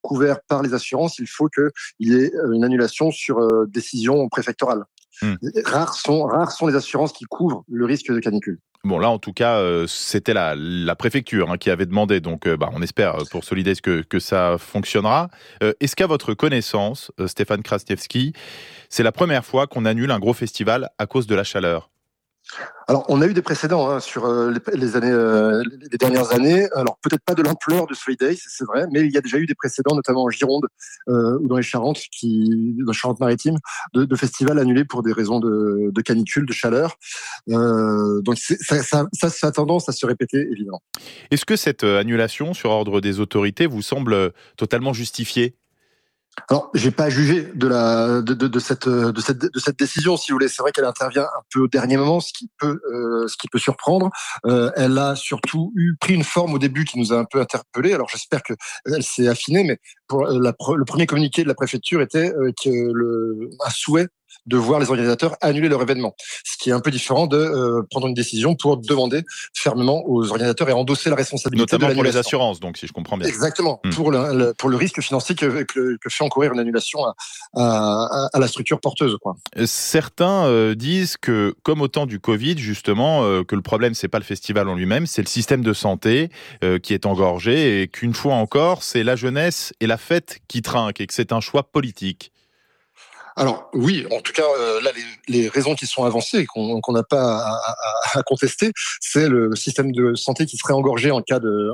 couvert par les assurances, il faut qu'il y ait une annulation sur décision préfectorale. Rares sont les assurances qui couvrent le risque de canicule. Bon, là, en tout cas, c'était la préfecture qui avait demandé. Donc, on espère pour Solidays que ça fonctionnera. Est-ce qu'à votre connaissance, Stéphane Krasniewski, c'est la première fois qu'on annule un gros festival à cause de la chaleur ? Alors, on a eu des précédents sur les dernières années. Alors, peut-être pas de l'ampleur de Solidays, c'est vrai, mais il y a déjà eu des précédents, notamment en Gironde ou dans les Charentes, dans les Charentes-Maritimes, de festivals annulés pour des raisons de canicule, de chaleur. Donc, ça a tendance à se répéter, évidemment. Est-ce que cette annulation sur ordre des autorités vous semble totalement justifiée ? Alors, j'ai pas jugé de cette décision, si vous voulez. C'est vrai qu'elle intervient un peu au dernier moment, ce qui peut surprendre. Elle a surtout pris une forme au début qui nous a un peu interpellés. Alors, j'espère que elle s'est affinée, mais le premier communiqué de la préfecture était un souhait de voir les organisateurs annuler leur événement. Ce qui est un peu différent de prendre une décision pour demander fermement aux organisateurs et endosser la responsabilité. Notamment pour les assurances, donc, si je comprends bien. Exactement. Pour le risque financier que fait encourir une annulation à la structure porteuse, quoi. Certains disent que, comme au temps du Covid, justement, que le problème, c'est pas le festival en lui-même, c'est le système de santé qui est engorgé et qu'une fois encore, c'est la jeunesse et la fête qui trinquent et que c'est un choix politique. Alors oui, en tout cas, là, les raisons qui sont avancées et qu'on n'a pas à contester, c'est le système de santé qui serait engorgé en cas de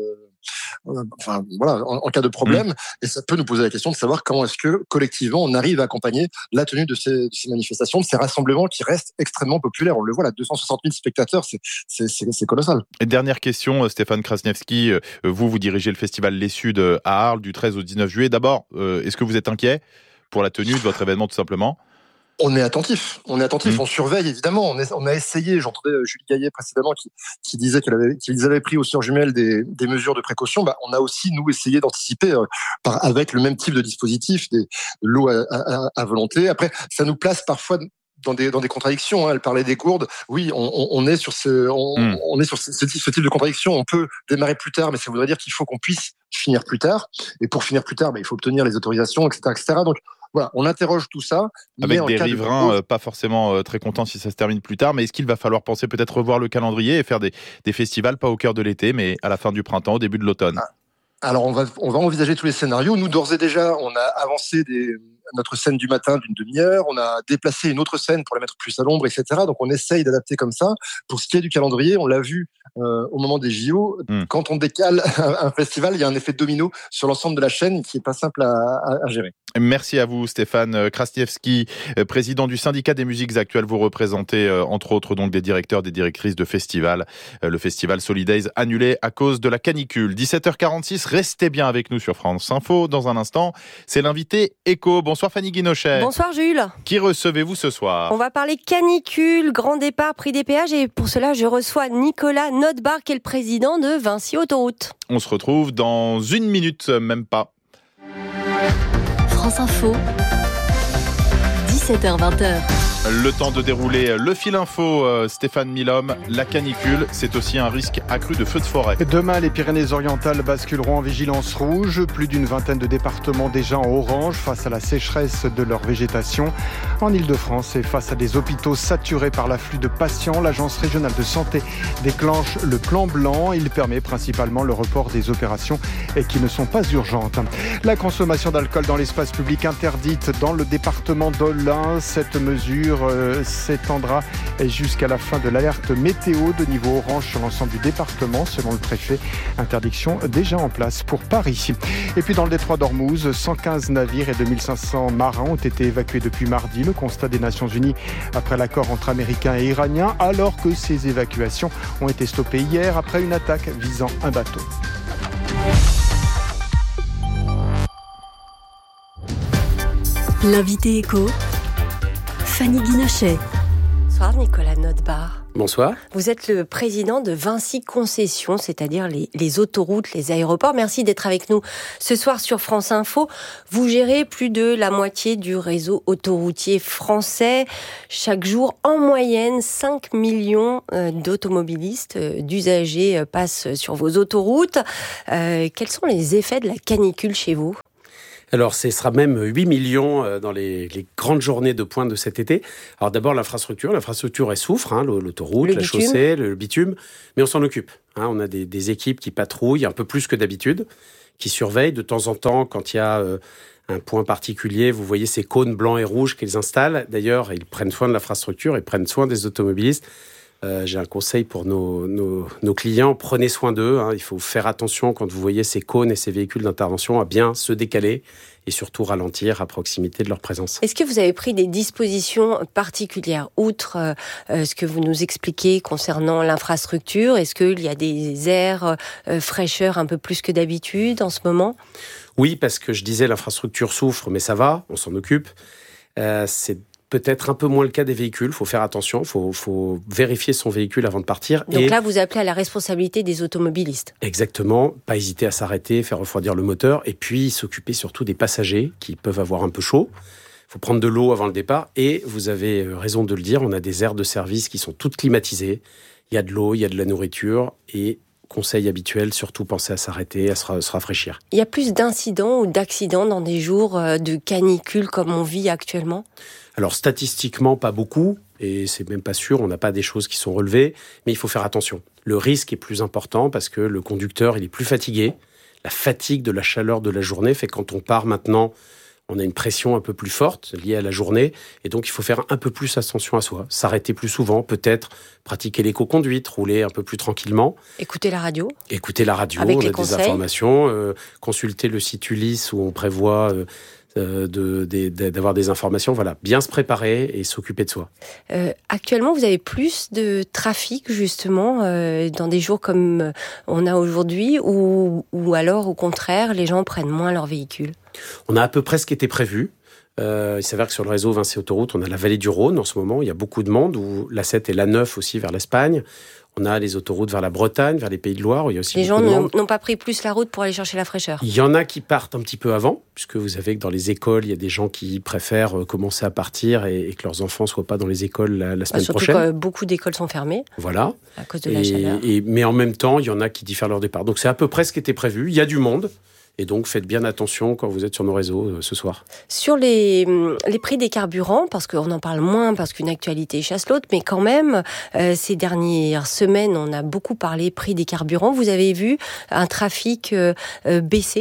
problème. Et ça peut nous poser la question de savoir comment est-ce que collectivement on arrive à accompagner la tenue de ces manifestations, de ces rassemblements qui restent extrêmement populaires. On le voit là, 260 000 spectateurs, c'est colossal. Et dernière question, Stéphane Krasniewski, vous dirigez le festival Les Suds à Arles du 13 au 19 juillet. D'abord, est-ce que vous êtes inquiet pour la tenue de votre événement, tout simplement ? On est attentif, on surveille évidemment. On a essayé, j'entendais Julie Gaillet précédemment qui disait qu'ils avaient pris aux sœurs jumelles des mesures de précaution. On a aussi, nous, essayé d'anticiper avec le même type de dispositif, de l'eau à volonté. Après, ça nous place parfois dans des contradictions. Elle parlait des gourdes. Oui, on est sur ce type de contradiction. On peut démarrer plus tard, mais ça voudrait dire qu'il faut qu'on puisse finir plus tard. Et pour finir plus tard, il faut obtenir les autorisations, etc. Donc, voilà, on interroge tout ça. Avec des riverains pas forcément très contents si ça se termine plus tard, mais est-ce qu'il va falloir penser peut-être revoir le calendrier et faire des festivals, pas au cœur de l'été, mais à la fin du printemps, au début de l'automne ? Alors, on va envisager tous les scénarios. Nous, d'ores et déjà, on a avancé notre scène du matin d'une demi-heure. On a déplacé une autre scène pour la mettre plus à l'ombre, etc. Donc, on essaye d'adapter comme ça. Pour ce qui est du calendrier, on l'a vu au moment des JO. Quand on décale un festival, il y a un effet domino sur l'ensemble de la chaîne qui est pas simple à gérer. Merci à vous, Stéphane Krasniewski, président du syndicat des musiques actuelles. Vous représentez, entre autres, donc des directeurs, des directrices de festivals. Le festival Solidays annulé à cause de la canicule. 17h46, restez bien avec nous sur France Info. Dans un instant, c'est l'invité Éco. Bonsoir Fanny Guinochet. Bonsoir Jules. Qui recevez-vous ce soir ? On va parler canicule, grand départ, prix des péages. Et pour cela, je reçois Nicolas Notebaert, qui est le président de Vinci Autoroute. On se retrouve dans une minute, même pas. France Info, 17h-20h. Le temps de dérouler le fil info, Stéphane Milhomme. La canicule, c'est aussi un risque accru de feux de forêt. Demain, les Pyrénées-Orientales basculeront en vigilance rouge. Plus d'une vingtaine de départements déjà en orange face à la sécheresse de leur végétation. En Ile-de-France et face à des hôpitaux saturés par l'afflux de patients, l'Agence régionale de santé déclenche le plan blanc. Il permet principalement le report des opérations qui ne sont pas urgentes. La consommation d'alcool dans l'espace public interdite dans le département d'Aulin. Cette mesure s'étendra jusqu'à la fin de l'alerte météo de niveau orange sur l'ensemble du département, selon le préfet. Interdiction déjà en place pour Paris. Et puis dans le détroit d'Ormuz, 115 navires et 2500 marins ont été évacués depuis mardi. Le constat des Nations Unies après l'accord entre Américains et Iraniens, alors que ces évacuations ont été stoppées hier après une attaque visant un bateau. L'invité Éco, Fanny Guinochet. Bonsoir Nicolas Notebaert. Bonsoir. Vous êtes le président de Vinci Concessions, c'est-à-dire les autoroutes, les aéroports. Merci d'être avec nous ce soir sur France Info. Vous gérez plus de la moitié du réseau autoroutier français. Chaque jour, en moyenne, 5 millions d'automobilistes, d'usagers passent sur vos autoroutes. Quels sont les effets de la canicule chez vous ? Alors, ce sera même 8 millions dans les grandes journées de pointe de cet été. Alors d'abord, l'infrastructure, elle souffre, l'autoroute, la chaussée, le bitume, mais on s'en occupe. On a des équipes qui patrouillent un peu plus que d'habitude, qui surveillent de temps en temps quand il y a un point particulier. Vous voyez ces cônes blancs et rouges qu'ils installent. D'ailleurs, ils prennent soin de l'infrastructure, ils prennent soin des automobilistes. J'ai un conseil pour nos clients, prenez soin d'eux. Il faut faire attention quand vous voyez ces cônes et ces véhicules d'intervention à bien se décaler et surtout ralentir à proximité de leur présence. Est-ce que vous avez pris des dispositions particulières, outre ce que vous nous expliquez concernant l'infrastructure ? Est-ce qu'il y a des airs fraîcheur un peu plus que d'habitude en ce moment ? Oui, parce que je disais l'infrastructure souffre, mais ça va, on s'en occupe. C'est peut-être un peu moins le cas des véhicules. Il faut faire attention, il faut vérifier son véhicule avant de partir. Donc là, vous appelez à la responsabilité des automobilistes. Exactement, pas hésiter à s'arrêter, faire refroidir le moteur, et puis s'occuper surtout des passagers qui peuvent avoir un peu chaud. Il faut prendre de l'eau avant le départ, et vous avez raison de le dire, on a des aires de service qui sont toutes climatisées. Il y a de l'eau, il y a de la nourriture, et conseil habituel, surtout penser à s'arrêter, à se rafraîchir. Il y a plus d'incidents ou d'accidents dans des jours de canicule comme on vit actuellement ? Alors statistiquement, pas beaucoup, et c'est même pas sûr, on n'a pas des choses qui sont relevées, mais il faut faire attention. Le risque est plus important parce que le conducteur, il est plus fatigué. La fatigue de la chaleur de la journée fait que quand on part maintenant, on a une pression un peu plus forte liée à la journée, et donc il faut faire un peu plus attention à soi, s'arrêter plus souvent, peut-être pratiquer l'éco-conduite, rouler un peu plus tranquillement. Écouter la radio. Avec on a des informations, consulter le site Ulysse où on prévoit d'avoir des informations, voilà, bien se préparer et s'occuper de soi. Actuellement, vous avez plus de trafic justement dans des jours comme on a aujourd'hui, ou alors au contraire, les gens prennent moins leur véhicule ? On a à peu près ce qui était prévu. Il s'avère que sur le réseau Vinci Autoroute, on a la vallée du Rhône en ce moment, il y a beaucoup de monde, où l'A7 et l'A9 aussi vers l'Espagne. On a les autoroutes vers la Bretagne, vers les Pays de Loire, où il y a aussi les beaucoup de monde. gens n'ont pas pris plus la route pour aller chercher la fraîcheur. Il y en a qui partent un petit peu avant, puisque vous savez que dans les écoles, il y a des gens qui préfèrent commencer à partir et que leurs enfants ne soient pas dans les écoles la semaine prochaine. Surtout que beaucoup d'écoles sont fermées. Voilà. À cause de la chaleur. Mais en même temps, il y en a qui diffèrent leur départ. Donc c'est à peu près ce qui était prévu. Il y a du monde. Et donc, faites bien attention quand vous êtes sur nos réseaux ce soir. Sur les prix des carburants, parce qu'on en parle moins, parce qu'une actualité chasse l'autre, mais quand même, ces dernières semaines, on a beaucoup parlé prix des carburants. Vous avez vu un trafic baisser ?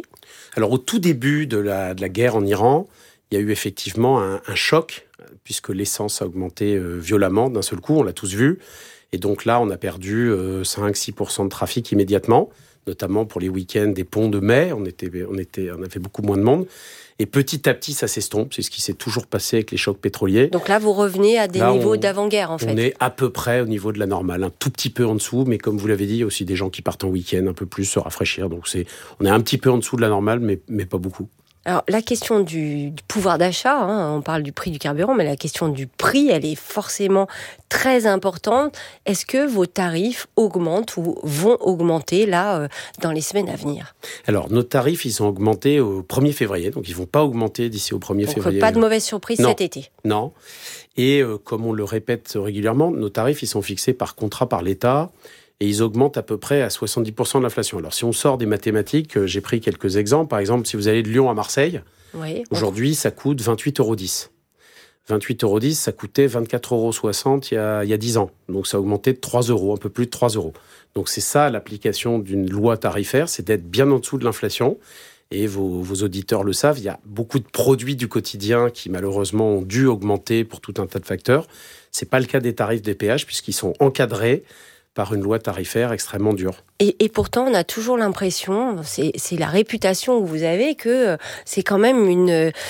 Alors, au tout début de la guerre en Iran, il y a eu effectivement un choc, puisque l'essence a augmenté violemment d'un seul coup, on l'a tous vu. Et donc là, on a perdu 5-6% de trafic immédiatement, notamment pour les week-ends des ponts de mai, on avait beaucoup moins de monde. Et petit à petit, ça s'estompe. C'est ce qui s'est toujours passé avec les chocs pétroliers. Donc là, vous revenez à des niveaux d'avant-guerre, en fait. On est à peu près au niveau de la normale, un tout petit peu en dessous, mais comme vous l'avez dit, il y a aussi des gens qui partent en week-end un peu plus, se rafraîchir. Donc on est un petit peu en dessous de la normale, mais pas beaucoup. Alors, la question du pouvoir d'achat, on parle du prix du carburant, mais la question du prix, elle est forcément très importante. Est-ce que vos tarifs augmentent ou vont augmenter, là, dans les semaines à venir ? Alors, nos tarifs, ils ont augmenté au 1er février, donc ils ne vont pas augmenter d'ici au 1er février. Donc, pas de mauvaise surprise cet été ? Non. Et comme on le répète régulièrement, nos tarifs, ils sont fixés par contrat par l'État. Et ils augmentent à peu près à 70% de l'inflation. Alors, si on sort des mathématiques, j'ai pris quelques exemples. Par exemple, si vous allez de Lyon à Marseille, aujourd'hui, ça coûte 28,10 €. 28,10 €, ça coûtait 24,60 € il y a 10 ans. Donc, ça a augmenté de 3 €, un peu plus de 3 €. Donc, c'est ça l'application d'une loi tarifaire, c'est d'être bien en dessous de l'inflation. Et vos auditeurs le savent, il y a beaucoup de produits du quotidien qui, malheureusement, ont dû augmenter pour tout un tas de facteurs. C'est pas le cas des tarifs des péages, puisqu'ils sont encadrés par une loi tarifaire extrêmement dure. Et pourtant, on a toujours l'impression, c'est la réputation que vous avez, que c'est quand même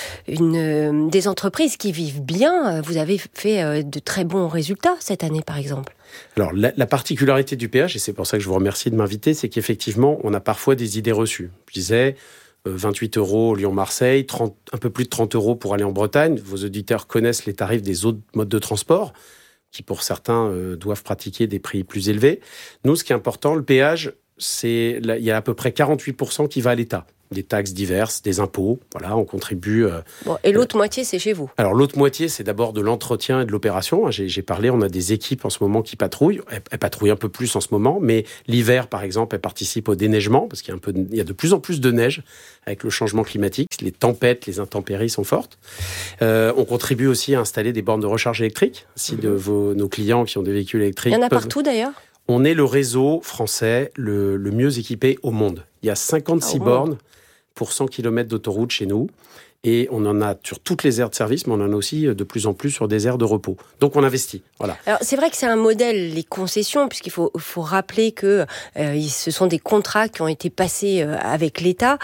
des entreprises qui vivent bien. Vous avez fait de très bons résultats cette année, par exemple. Alors, la particularité du péage, et c'est pour ça que je vous remercie de m'inviter, c'est qu'effectivement, on a parfois des idées reçues. Je disais 28 € Lyon-Marseille, un peu plus de 30 € pour aller en Bretagne. Vos auditeurs connaissent les tarifs des autres modes de transport. qui pour certains doivent pratiquer des prix plus élevés. Nous, ce qui est important, le péage, il y a à peu près 48% qui va à l'État. Des taxes diverses, des impôts, voilà, on contribue. Et l'autre moitié, c'est chez vous? Alors l'autre moitié, c'est d'abord de l'entretien et de l'opération. J'ai parlé, on a des équipes en ce moment qui patrouillent. Elles patrouillent un peu plus en ce moment, mais l'hiver, par exemple, elles participent au déneigement, parce qu'il y a de plus en plus de neige avec le changement climatique. Les tempêtes, les intempéries sont fortes. On contribue aussi à installer des bornes de recharge électrique. Si nos clients qui ont des véhicules électriques... Il y en a partout d'ailleurs? On est le réseau français le mieux équipé au monde. Il y a 56 bornes pour 100 km d'autoroute chez nous. Et on en a sur toutes les aires de service, mais on en a aussi de plus en plus sur des aires de repos. Donc on investit. Voilà. Alors c'est vrai que c'est un modèle, les concessions, puisqu'il faut rappeler que ce sont des contrats qui ont été passés avec l'État.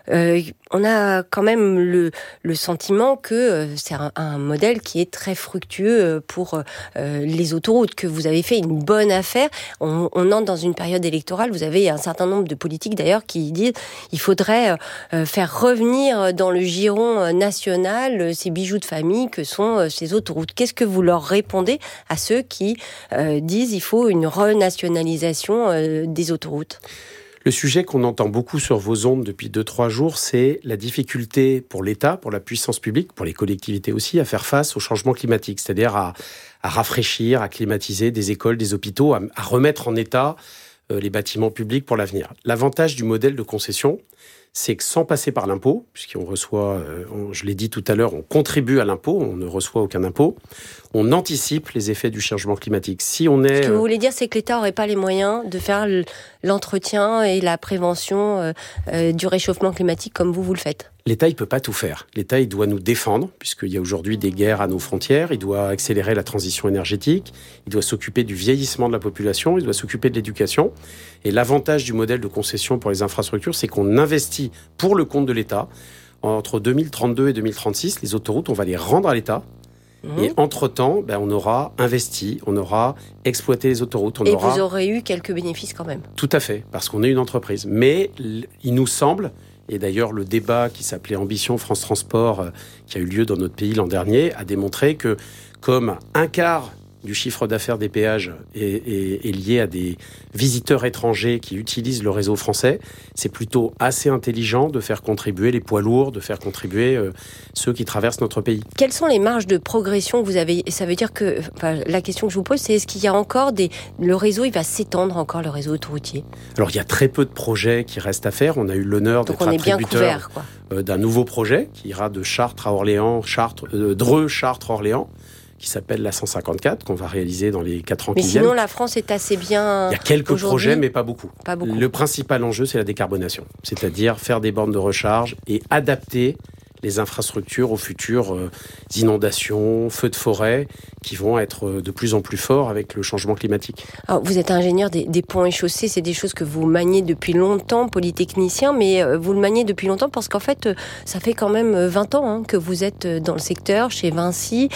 On a quand même le sentiment que c'est un modèle qui est très fructueux pour les autoroutes, que vous avez fait une bonne affaire. On entre dans une période électorale. Vous avez un certain nombre de politiques d'ailleurs qui disent il faudrait faire revenir dans le giron national ces bijoux de famille que sont ces autoroutes. Qu'est-ce que vous leur répondez à ceux qui disent il faut une renationalisation des autoroutes? Le sujet qu'on entend beaucoup sur vos ondes depuis 2-3 jours, c'est la difficulté pour l'État, pour la puissance publique, pour les collectivités aussi, à faire face au changement climatique, c'est-à-dire à rafraîchir, à climatiser des écoles, des hôpitaux, à remettre en état les bâtiments publics pour l'avenir. L'avantage du modèle de concession, c'est que sans passer par l'impôt, puisqu'on reçoit, je l'ai dit tout à l'heure, on contribue à l'impôt, on ne reçoit aucun impôt, on anticipe les effets du changement climatique. Si on est... Ce que vous voulez dire, c'est que l'État n'aurait pas les moyens de faire l'entretien et la prévention du réchauffement climatique comme vous le faites? L'État, il peut pas tout faire. L'État, il doit nous défendre, puisqu'il y a aujourd'hui des guerres à nos frontières. Il doit accélérer la transition énergétique. Il doit s'occuper du vieillissement de la population. Il doit s'occuper de l'éducation. Et l'avantage du modèle de concession pour les infrastructures, c'est qu'on investit pour le compte de l'État. Entre 2032 et 2036, les autoroutes, on va les rendre à l'État. Et entre-temps, on aura investi, on aura exploité les autoroutes. Vous aurez eu quelques bénéfices quand même. Tout à fait, parce qu'on est une entreprise. Mais il nous semble... Et d'ailleurs, le débat qui s'appelait Ambition France Transport, qui a eu lieu dans notre pays l'an dernier, a démontré que comme un quart du chiffre d'affaires des péages est lié à des visiteurs étrangers qui utilisent le réseau français, c'est plutôt assez intelligent de faire contribuer les poids lourds, de faire contribuer ceux qui traversent notre pays. Quelles sont les marges de progression que vous avez? Ça veut dire que, la question que je vous pose, c'est est-ce qu'il y a encore le réseau, il va s'étendre encore, le réseau autoroutier? Alors il y a très peu de projets qui restent à faire. On a eu l'honneur d'être attributeur d'un nouveau projet qui ira de Chartres à Orléans, Dreux, Chartres, Orléans, qui s'appelle la 154, qu'on va réaliser dans les 4 ans qui viennent. Mais sinon, la France est assez bien. Il y a quelques projets, mais pas beaucoup. Pas beaucoup. Le principal enjeu, c'est la décarbonation. C'est-à-dire faire des bornes de recharge et adapter les infrastructures aux futures inondations, feux de forêt, qui vont être de plus en plus forts avec le changement climatique. Alors, vous êtes ingénieur des ponts et chaussées, c'est des choses que vous maniez depuis longtemps, polytechnicien, mais vous le maniez depuis longtemps parce qu'en fait, ça fait quand même 20 ans que vous êtes dans le secteur, chez Vinci,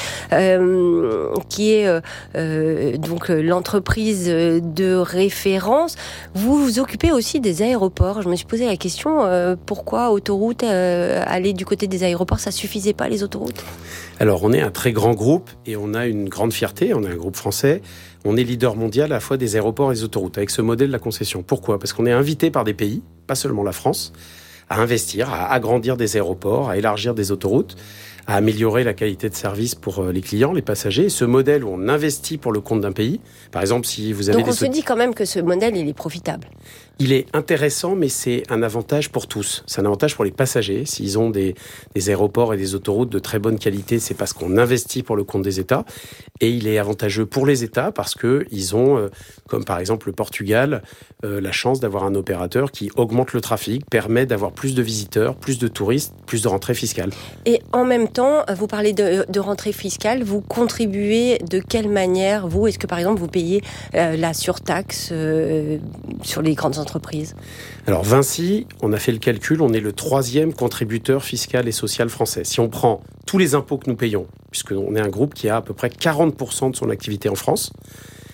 qui est donc l'entreprise de référence. Vous vous occupez aussi des aéroports. Je me suis posé la question, pourquoi autoroute, aller du côté des aéroports, ça suffisait pas les autoroutes? Alors, on est un très grand groupe et on a une grande fierté. On est un groupe français. On est leader mondial à la fois des aéroports et des autoroutes avec ce modèle de la concession. Pourquoi? Parce qu'on est invité par des pays, pas seulement la France, à investir, à agrandir des aéroports, à élargir des autoroutes, à améliorer la qualité de service pour les clients, les passagers. Et ce modèle où on investit pour le compte d'un pays, par exemple, si vous avez... Donc on se dit quand même que ce modèle, il est profitable. Il est intéressant, mais c'est un avantage pour tous. C'est un avantage pour les passagers. S'ils ont des aéroports et des autoroutes de très bonne qualité, c'est parce qu'on investit pour le compte des États. Et il est avantageux pour les États parce qu'ils ont, comme par exemple le Portugal, la chance d'avoir un opérateur qui augmente le trafic, permet d'avoir plus de visiteurs, plus de touristes, plus de rentrées fiscales. Et en même temps, vous parlez de rentrée fiscale, vous contribuez de quelle manière, vous? Est-ce que par exemple vous payez la surtaxe sur les grandes entreprises? Alors Vinci, on a fait le calcul, on est le 3e contributeur fiscal et social français. Si on prend tous les impôts que nous payons, puisqu'on est un groupe qui a à peu près 40% de son activité en France.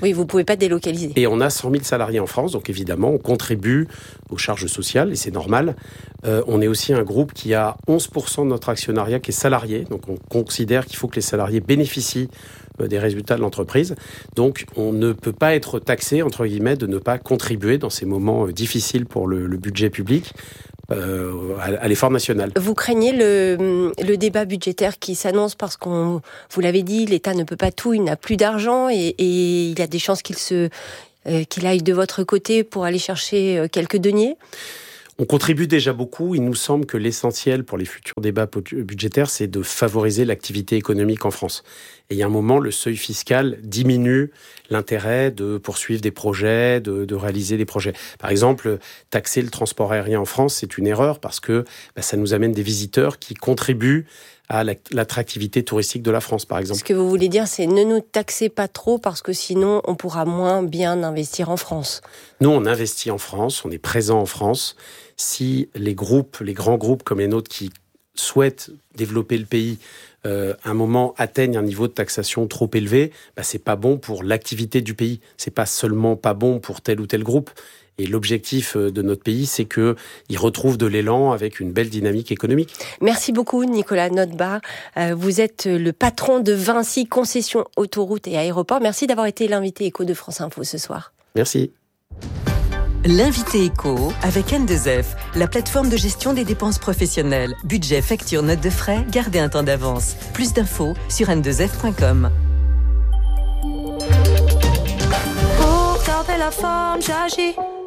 Oui, vous ne pouvez pas délocaliser. Et on a 100 000 salariés en France, donc évidemment, on contribue aux charges sociales, et c'est normal. On est aussi un groupe qui a 11% de notre actionnariat qui est salarié, donc on considère qu'il faut que les salariés bénéficient des résultats de l'entreprise. Donc on ne peut pas être taxé, entre guillemets, de ne pas contribuer dans ces moments difficiles pour le budget public. À l'effort national. Vous craignez le débat budgétaire qui s'annonce parce vous l'avez dit, l'État ne peut pas tout, il n'a plus d'argent et il y a des chances qu'il aille de votre côté pour aller chercher quelques deniers. On contribue déjà beaucoup. Il nous semble que l'essentiel pour les futurs débats budgétaires, c'est de favoriser l'activité économique en France. Et il y a un moment, le seuil fiscal diminue l'intérêt de poursuivre des projets, de réaliser des projets. Par exemple, taxer le transport aérien en France, c'est une erreur parce que ça nous amène des visiteurs qui contribuent à l'attractivité touristique de la France, par exemple. Ce que vous voulez dire, c'est ne nous taxez pas trop parce que sinon, on pourra moins bien investir en France. Nous, on investit en France, on est présent en France. Si les grands groupes comme les nôtres qui souhaitent développer le pays, à un moment atteignent un niveau de taxation trop élevé, c'est pas bon pour l'activité du pays. C'est pas seulement pas bon pour tel ou tel groupe. Et l'objectif de notre pays, c'est qu'il retrouve de l'élan avec une belle dynamique économique. Merci beaucoup, Nicolas Notebaert. Vous êtes le patron de Vinci Concessions Autoroutes et Aéroports. Merci d'avoir été l'invité éco de France Info ce soir. Merci. L'invité éco avec N2F, la plateforme de gestion des dépenses professionnelles. Budget, facture, note de frais, gardez un temps d'avance. Plus d'infos sur n2f.com. Pour garder la forme, j'agis.